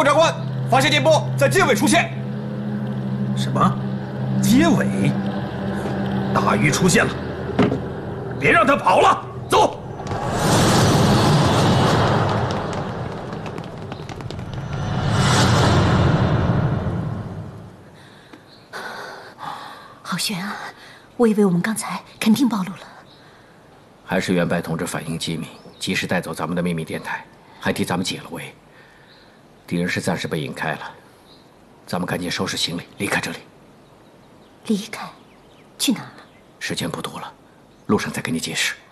报长官，发现电波在街尾出现。 什么？街尾？大鱼出现了！别让他跑了，走！ 好悬啊！我以为我们刚才肯定暴露了。 还是元白同志反应机敏，及时带走咱们的秘密电台，还替咱们解了围。敌人是暂时被引开了，咱们赶紧收拾行李离开这里。 离开？去哪儿了？ 时间不多了，路上再跟你解释。